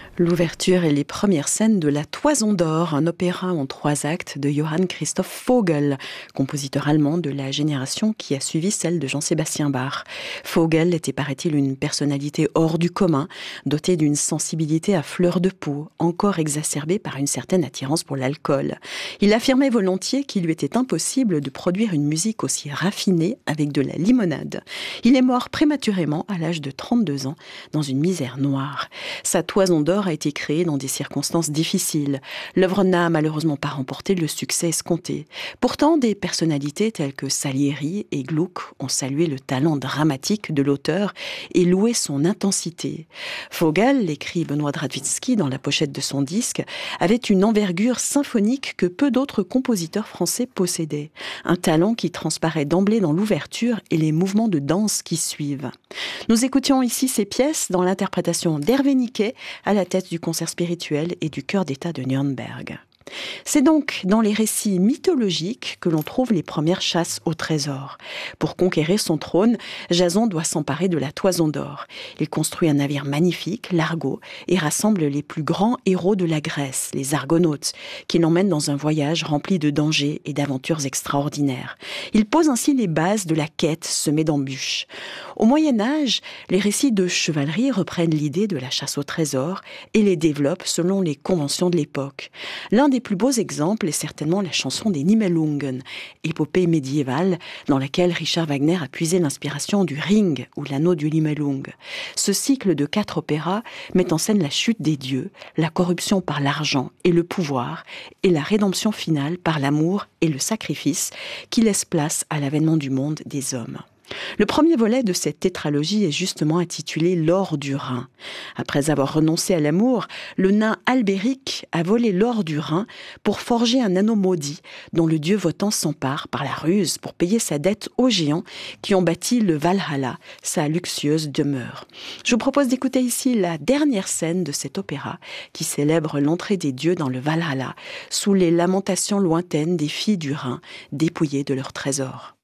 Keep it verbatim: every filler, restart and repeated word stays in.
L'ouverture et les premières scènes de La Toison d'Or, un opéra en trois actes de Johann Christoph Vogl, compositeur allemand de la génération qui a suivi celle de Jean-Sébastien Bach. Vogl était, paraît-il, une personnalité hors du commun, dotée d'une sensibilité à fleur de peau, encore exacerbée par une certaine attirance pour l'alcool. Il affirmait volontiers qu'il lui était impossible de produire une musique aussi raffinée avec de la limonade. Il est mort prématurément à l'âge de trente-deux ans, dans une misère noire. Sa Toison d'Or a été créée dans des circonstances difficiles. L'œuvre n'a malheureusement pas remporté le succès escompté. Pourtant, des personnalités telles que Salieri et Gluck ont salué le talent dramatique de l'auteur et loué son intensité. Vogl, écrit Benoît Dravitzky dans la pochette de son disque, avait une envergure symphonique que peu d'autres compositeurs français possédaient. Un talent qui transparaît d'emblée dans l'ouverture et les mouvements de danse qui suivent. Nous écoutions ici ces pièces dans l'interprétation d'Hervé Niquet à la tête du concert spirituel et du chœur d'État de Nuremberg. C'est donc dans les récits mythologiques que l'on trouve les premières chasses au trésor. Pour conquérir son trône, Jason doit s'emparer de la Toison d'Or. Il construit un navire magnifique, l'Argo, et rassemble les plus grands héros de la Grèce, les Argonautes, qui l'emmènent dans un voyage rempli de dangers et d'aventures extraordinaires. Il pose ainsi les bases de la quête semée d'embûches. Au Moyen-Âge, les récits de chevalerie reprennent l'idée de la chasse au trésor et les développent selon les conventions de l'époque. L'un des Les plus beaux exemples est certainement la chanson des Nibelungen, épopée médiévale dans laquelle Richard Wagner a puisé l'inspiration du Ring ou l'anneau du Nibelung. Ce cycle de quatre opéras met en scène la chute des dieux, la corruption par l'argent et le pouvoir, et la rédemption finale par l'amour et le sacrifice qui laisse place à l'avènement du monde des hommes. Le premier volet de cette tétralogie est justement intitulé L'or du Rhin. Après avoir renoncé à l'amour, le nain Albéric a volé l'or du Rhin pour forger un anneau maudit dont le dieu Wotan s'empare par la ruse pour payer sa dette aux géants qui ont bâti le Valhalla, sa luxueuse demeure. Je vous propose d'écouter ici la dernière scène de cet opéra qui célèbre l'entrée des dieux dans le Valhalla sous les lamentations lointaines des filles du Rhin dépouillées de leurs trésors.